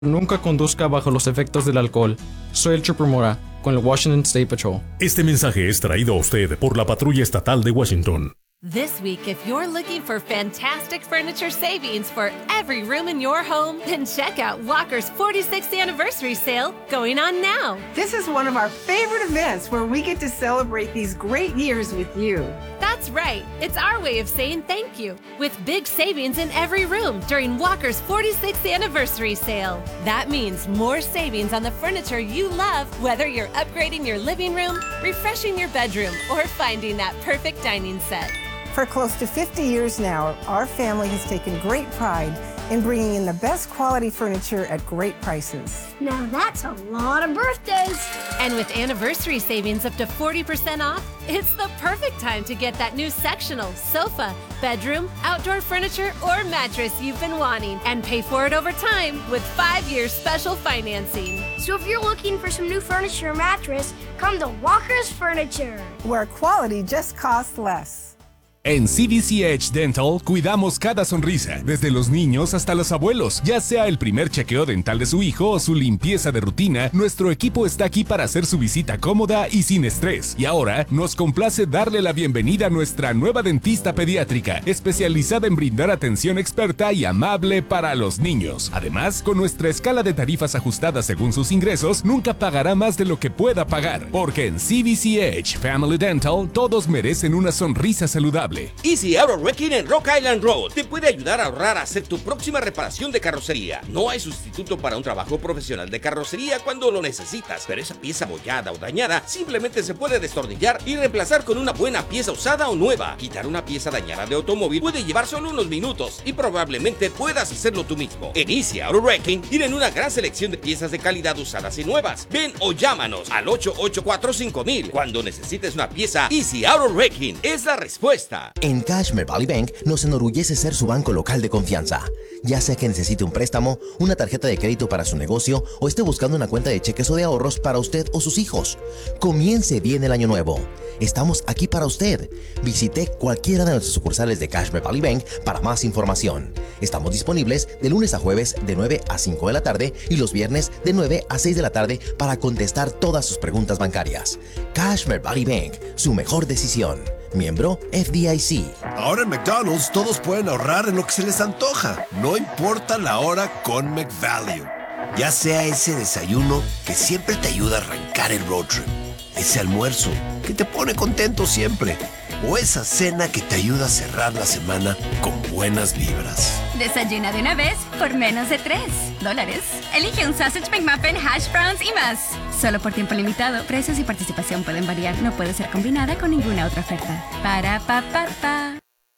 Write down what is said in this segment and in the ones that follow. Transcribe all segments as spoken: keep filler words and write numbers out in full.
Nunca conduzca bajo los efectos del alcohol. Soy el Trooper Mora, con el Washington State Patrol. Este mensaje es traído a usted por la Patrulla Estatal de Washington. This week, if you're looking for fantastic furniture savings for every room in your home, then check out Walker's forty-sixth anniversary sale going on now. This is one of our favorite events where we get to celebrate these great years with you. That's right. It's our way of saying thank you, with big savings in every room during Walker's forty-sixth anniversary sale. That means more savings on the furniture you love, whether you're upgrading your living room, refreshing your bedroom, or finding that perfect dining set. For close to fifty years now, our family has taken great pride in bringing in the best quality furniture at great prices. Now that's a lot of birthdays. And with anniversary savings up to forty percent off, it's the perfect time to get that new sectional, sofa, bedroom, outdoor furniture, or mattress you've been wanting, and pay for it over time with five years special financing. So if you're looking for some new furniture or mattress, come to Walker's Furniture, where quality just costs less. En C V C H Dental cuidamos cada sonrisa, desde los niños hasta los abuelos. Ya sea el primer chequeo dental de su hijo o su limpieza de rutina, nuestro equipo está aquí para hacer su visita cómoda y sin estrés. Y ahora nos complace darle la bienvenida a nuestra nueva dentista pediátrica, especializada en brindar atención experta y amable para los niños. Además, con nuestra escala de tarifas ajustada según sus ingresos, nunca pagará más de lo que pueda pagar. Porque en C V C H Family Dental todos merecen una sonrisa saludable. Easy Auto Wrecking en Rock Island Road te puede ayudar a ahorrar a hacer tu próxima reparación de carrocería. No hay sustituto para un trabajo profesional de carrocería cuando lo necesitas, pero esa pieza abollada o dañada simplemente se puede destornillar y reemplazar con una buena pieza usada o nueva. Quitar una pieza dañada de automóvil puede llevar solo unos minutos y probablemente puedas hacerlo tú mismo. En Easy Auto Wrecking tienen una gran selección de piezas de calidad usadas y nuevas. Ven o llámanos al ocho ocho cuatro cinco mil. Cuando necesites una pieza, Easy Auto Wrecking es la respuesta. En Cashmere Valley Bank nos enorgullece ser su banco local de confianza. Ya sea que necesite un préstamo, una tarjeta de crédito para su negocio o esté buscando una cuenta de cheques o de ahorros para usted o sus hijos. Comience bien el año nuevo. Estamos aquí para usted. Visite cualquiera de nuestras sucursales de Cashmere Valley Bank para más información. Estamos disponibles de lunes a jueves de nueve a cinco de la tarde y los viernes de nueve a seis de la tarde para contestar todas sus preguntas bancarias. Cashmere Valley Bank, su mejor decisión. Miembro F D I C. Ahora en McDonald's todos pueden ahorrar en lo que se les antoja. No importa la hora con McValue. Ya sea ese desayuno que siempre te ayuda a arrancar el road trip. Ese almuerzo que te pone contento siempre. O esa cena que te ayuda a cerrar la semana con buenas vibras. Desayuna de una vez por menos de tres dólares. Elige un Sausage McMuffin, hash browns y más. Solo por tiempo limitado. Precios y participación pueden variar. No puede ser combinada con ninguna otra oferta. Para pa pa pa.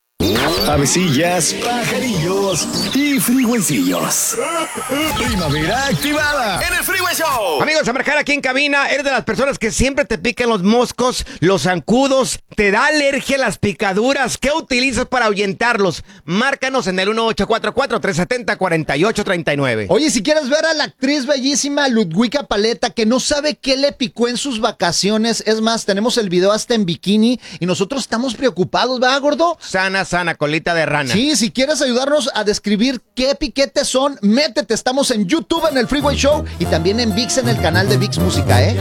Avecillas, pajarillos y frigüencillos. Primavera activada en el Freeway Show. Amigos, a marcar aquí en cabina. Eres de las personas que siempre te pican los moscos, los zancudos, te da alergia a las picaduras. ¿Qué utilizas para ahuyentarlos? Márcanos en el uno ocho cuatro cuatro, tres siete cero, cuatro ocho tres nueve. Oye, si quieres ver a la actriz bellísima Ludwika Paleta, que no sabe qué le picó en sus vacaciones. Es más, tenemos el video hasta en bikini y nosotros estamos preocupados, ¿verdad, gordo? Sana, sana, colita de rana. Sí, si quieres ayudarnos a describir qué piquetes son, métete. Estamos en YouTube en el Freeway Show y también en ViX en el canal de ViX Música, ¿eh?